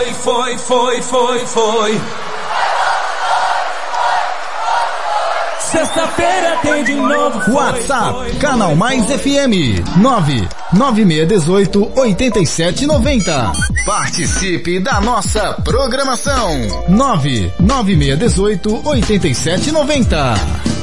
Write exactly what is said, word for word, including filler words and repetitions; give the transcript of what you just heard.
Foi, foi, foi, foi. Sexta-feira tem de novo. Foi, WhatsApp, foi, Canal foi, Mais foi. F M, nove nove seis um oito, oito sete nove zero. Participe da nossa programação. nove nove seis um oito, oito sete nove zero.